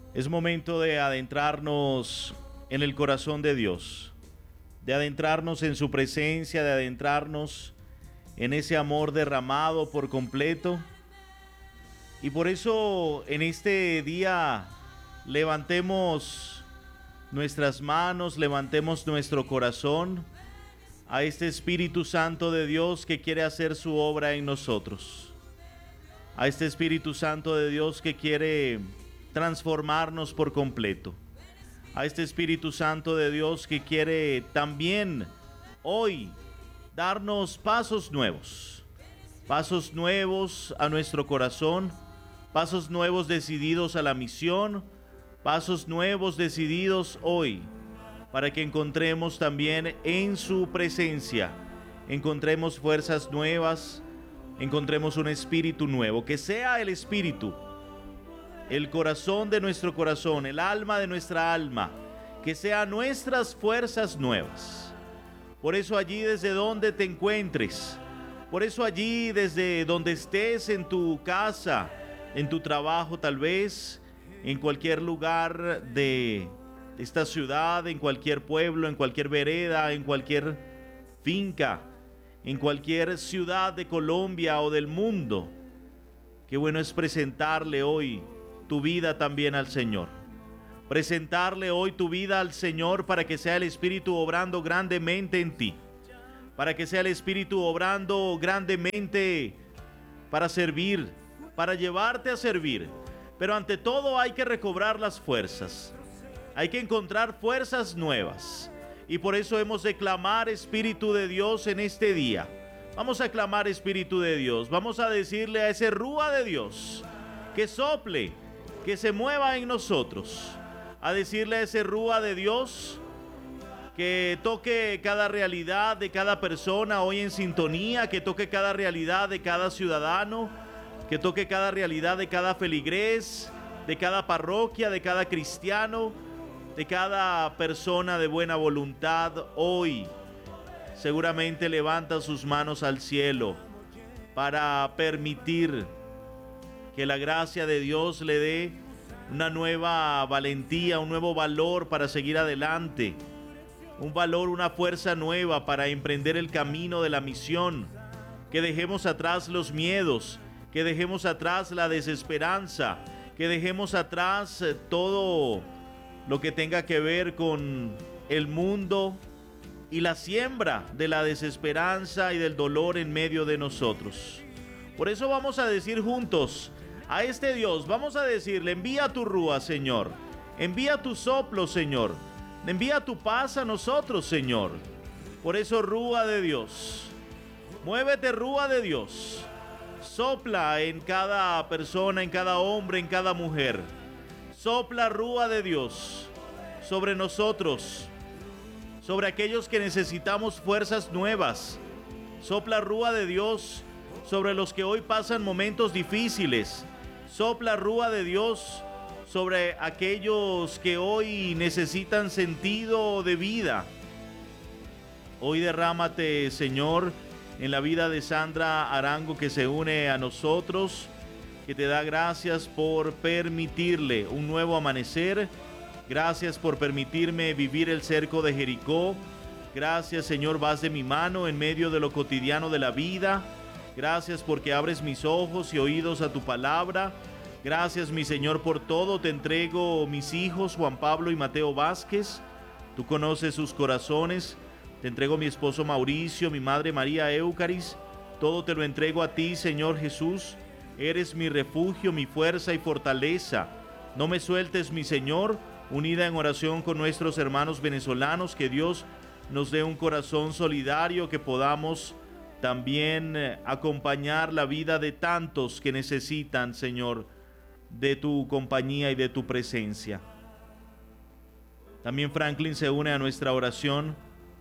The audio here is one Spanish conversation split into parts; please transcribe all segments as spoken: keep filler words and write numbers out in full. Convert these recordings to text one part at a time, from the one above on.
Es momento de adentrarnos en el corazón de Dios, de adentrarnos en su presencia, de adentrarnos en ese amor derramado por completo. Y por eso en este día levantemos nuestras manos, levantemos nuestro corazón a este Espíritu Santo de Dios que quiere hacer su obra en nosotros. A este Espíritu Santo de Dios que quiere transformarnos por completo. A este Espíritu Santo de Dios que quiere también hoy darnos pasos nuevos. Pasos nuevos a nuestro corazón. Pasos nuevos decididos a la misión. Pasos nuevos decididos hoy para que encontremos también en su presencia, encontremos fuerzas nuevas, encontremos un espíritu nuevo, que sea el espíritu, el corazón de nuestro corazón, el alma de nuestra alma, que sean nuestras fuerzas nuevas. Por eso allí desde donde te encuentres, por eso allí desde donde estés, en tu casa, en tu trabajo tal vez, en cualquier lugar de esta ciudad, en cualquier pueblo, en cualquier vereda, en cualquier finca, en cualquier ciudad de Colombia o del mundo. Qué bueno es presentarle hoy tu vida también al Señor. Presentarle hoy tu vida al Señor para que sea el Espíritu obrando grandemente en ti. Para que sea el Espíritu obrando grandemente para servir, para llevarte a servir. Pero ante todo hay que recobrar las fuerzas. Hay que encontrar fuerzas nuevas. Y por eso hemos de clamar Espíritu de Dios en este día. Vamos a clamar Espíritu de Dios. Vamos a decirle a ese Rúa de Dios que sople, que se mueva en nosotros. A decirle a ese Rúa de Dios que toque cada realidad de cada persona hoy en sintonía, que toque cada realidad de cada ciudadano, que toque cada realidad de cada feligrés, de cada parroquia, de cada cristiano, de cada persona de buena voluntad hoy. Seguramente levanta sus manos al cielo para permitir que la gracia de Dios le dé una nueva valentía, un nuevo valor para seguir adelante, un valor, una fuerza nueva para emprender el camino de la misión, que dejemos atrás los miedos, que dejemos atrás la desesperanza, que dejemos atrás todo lo que tenga que ver con el mundo y la siembra de la desesperanza y del dolor en medio de nosotros. Por eso vamos a decir juntos a este Dios, vamos a decirle: envía tu Rúa, Señor, envía tu soplo, Señor, envía tu paz a nosotros, Señor. Por eso, Rúa de Dios, muévete, Rúa de Dios, sopla en cada persona, en cada hombre, en cada mujer. Sopla, Rúa de Dios, sobre nosotros, sobre aquellos que necesitamos fuerzas nuevas. Sopla, Rúa de Dios, sobre los que hoy pasan momentos difíciles. Sopla, Rúa de Dios, sobre aquellos que hoy necesitan sentido de vida. Hoy derrámate, Señor, en la vida de Sandra Arango, que se une a nosotros, que te da gracias por permitirle un nuevo amanecer. Gracias por permitirme vivir el cerco de Jericó. Gracias, Señor, vas de mi mano en medio de lo cotidiano de la vida. Gracias porque abres mis ojos y oídos a tu palabra. Gracias, mi Señor, por todo. Te entrego mis hijos, Juan Pablo y Mateo Vázquez. Tú conoces sus corazones. Te entrego mi esposo Mauricio, mi madre María Eucaris. Todo te lo entrego a ti, Señor Jesús. Eres mi refugio, mi fuerza y fortaleza. No me sueltes, mi Señor, unida en oración con nuestros hermanos venezolanos. Que Dios nos dé un corazón solidario, que podamos también acompañar la vida de tantos que necesitan, Señor, de tu compañía y de tu presencia. También Franklin se une a nuestra oración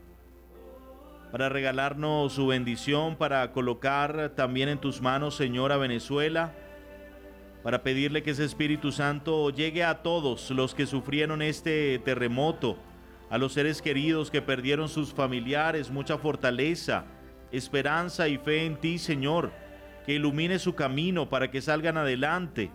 para regalarnos su bendición, para colocar también en tus manos, Señor, a Venezuela, para pedirle que ese Espíritu Santo llegue a todos los que sufrieron este terremoto, a los seres queridos que perdieron sus familiares, mucha fortaleza, esperanza y fe en ti, Señor, que ilumine su camino para que salgan adelante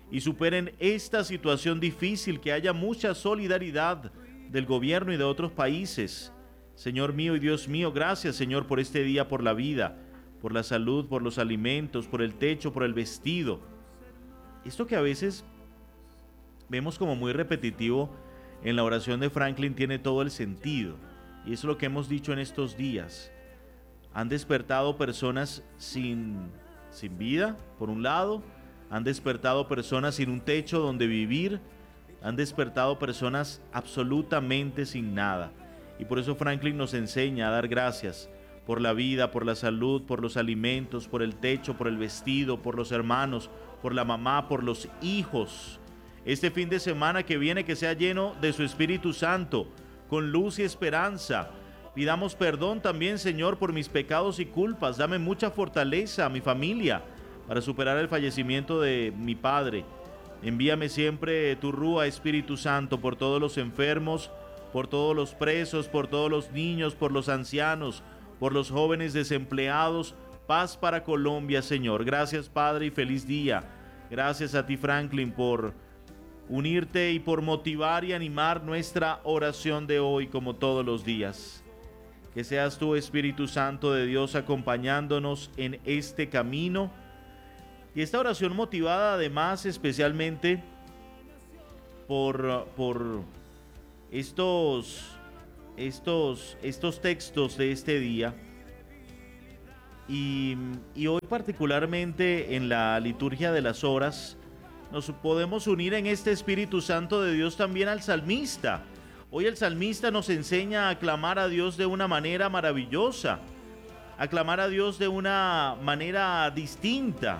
y superen esta situación difícil, que haya mucha solidaridad del gobierno y de otros países. Señor mío y Dios mío, gracias, Señor, por este día, por la vida, por la salud, por los alimentos, por el techo, por el vestido. Esto que a veces vemos como muy repetitivo en la oración de Franklin tiene todo el sentido, y es lo que hemos dicho en estos días. Han despertado personas sin, sin vida, por un lado, han despertado personas sin un techo donde vivir, han despertado personas absolutamente sin nada. Y por eso Franklin nos enseña a dar gracias por la vida, por la salud, por los alimentos, por el techo, por el vestido, por los hermanos, por la mamá, por los hijos. Este fin de semana que viene, que sea lleno de su Espíritu Santo, con luz y esperanza. Pidamos perdón también, Señor, por mis pecados y culpas. Dame mucha fortaleza a mi familia para superar el fallecimiento de mi padre. Envíame siempre tu Rúa, Espíritu Santo, por todos los enfermos, por todos los presos, por todos los niños, por los ancianos, por los jóvenes desempleados. Paz para Colombia, Señor. Gracias, Padre, y feliz día. Gracias a ti, Franklin, por unirte y por motivar y animar nuestra oración de hoy, como todos los días. Que seas tú, Espíritu Santo de Dios, acompañándonos en este camino. Y esta oración motivada además especialmente por, por estos, estos, estos textos de este día. Y, y hoy particularmente en la liturgia de las horas nos podemos unir en este Espíritu Santo de Dios también al salmista. Hoy el salmista nos enseña a clamar a Dios de una manera maravillosa, a clamar a Dios de una manera distinta.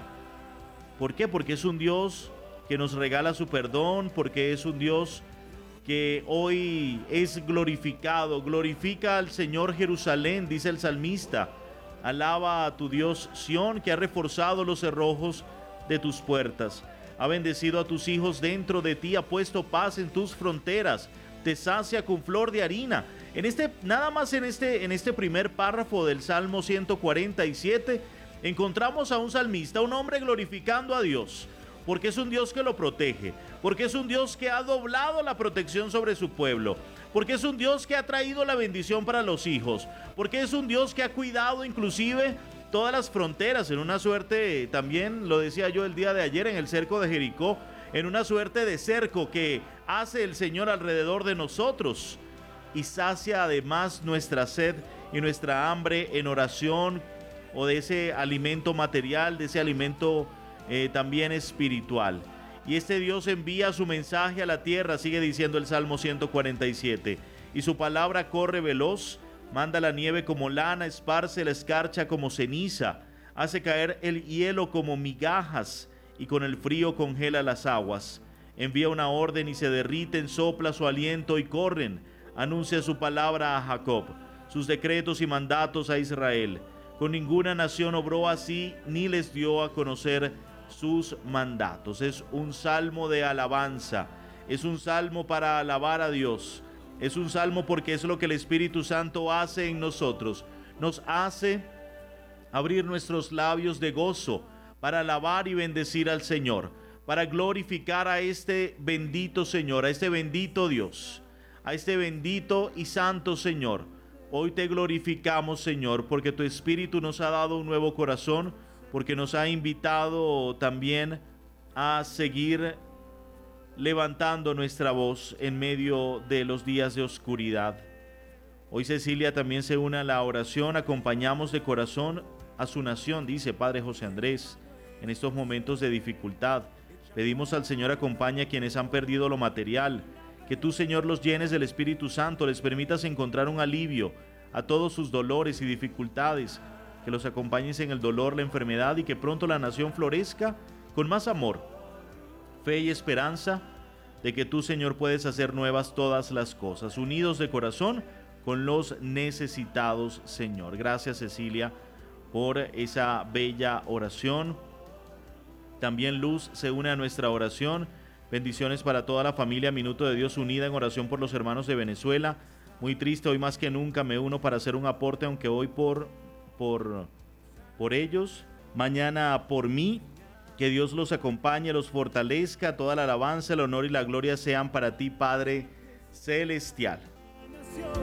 ¿Por qué? Porque es un Dios que nos regala su perdón, porque es un Dios que hoy es glorificado. Glorifica al Señor Jerusalén, dice el salmista. Alaba a tu Dios Sión, que ha reforzado los cerrojos de tus puertas. Ha bendecido a tus hijos dentro de ti, ha puesto paz en tus fronteras, te sacia con flor de harina. En este, nada más en este, en este primer párrafo del Salmo ciento cuarenta y siete, encontramos a un salmista, un hombre glorificando a Dios, porque es un Dios que lo protege, porque es un Dios que ha doblado la protección sobre su pueblo, porque es un Dios que ha traído la bendición para los hijos, porque es un Dios que ha cuidado inclusive todas las fronteras, en una suerte, también lo decía yo el día de ayer, en el cerco de Jericó, en una suerte de cerco que hace el Señor alrededor de nosotros, y sacia además nuestra sed y nuestra hambre en oración, o de ese alimento material, de ese alimento eh, también espiritual. Y este Dios envía su mensaje a la tierra, sigue diciendo el Salmo ciento cuarenta y siete, y su palabra corre veloz, manda la nieve como lana, esparce la escarcha como ceniza, hace caer el hielo como migajas, y con el frío congela las aguas. Envía una orden y se derriten, sopla su aliento y corren. Anuncia su palabra a Jacob, sus decretos y mandatos a Israel. Con ninguna nación obró así, ni les dio a conocer sus mandatos. Es un salmo de alabanza, es un salmo para alabar a Dios, es un salmo porque es lo que el Espíritu Santo hace en nosotros. Nos hace abrir nuestros labios de gozo para alabar y bendecir al Señor, para glorificar a este bendito Señor, a este bendito Dios, a este bendito y santo Señor. Hoy te glorificamos, Señor, porque tu Espíritu nos ha dado un nuevo corazón, porque nos ha invitado también a seguir levantando nuestra voz en medio de los días de oscuridad. Hoy Cecilia también se une a la oración. Acompañamos de corazón a su nación, dice Padre José Andrés, en estos momentos de dificultad. Pedimos al Señor acompañe a quienes han perdido lo material, que tú, Señor, los llenes del Espíritu Santo, les permitas encontrar un alivio a todos sus dolores y dificultades, que los acompañes en el dolor, la enfermedad, y que pronto la nación florezca con más amor, fe y esperanza de que tú, Señor, puedes hacer nuevas todas las cosas, unidos de corazón con los necesitados, Señor. Gracias, Cecilia, por esa bella oración. También Luz se une a nuestra oración. Bendiciones para toda la familia Minuto de Dios unida en oración por los hermanos de Venezuela. Muy triste, hoy más que nunca me uno para hacer un aporte, aunque hoy por, por, por ellos, mañana por mí. Que Dios los acompañe, los fortalezca. Toda la alabanza, el honor y la gloria sean para ti, Padre celestial.